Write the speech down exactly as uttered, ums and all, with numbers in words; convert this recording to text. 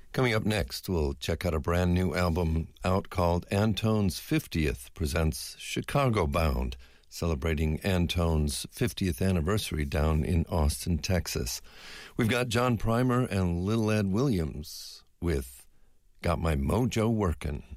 Coming up next, we'll check out a brand new album out called Antone's fiftieth presents Chicago Bound, celebrating Antone's fiftieth anniversary down in Austin, Texas. We've got John Primer and Little Ed Williams with Got My Mojo Workin'.